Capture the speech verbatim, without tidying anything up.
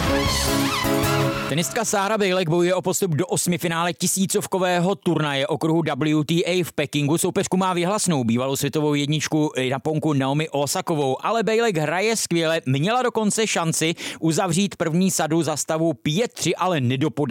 Tenistka Sára Bejlek bojuje o postup do osmifinále tisícovkového turnaje okruhu W T A v Pekingu. Soupeřku má věhlasnou bývalou světovou jedničku Japonku Naomi Osakovou, ale Bejlek hraje skvěle, měla dokonce šanci uzavřít první sadu za stavu pět tři, ale nedopodala.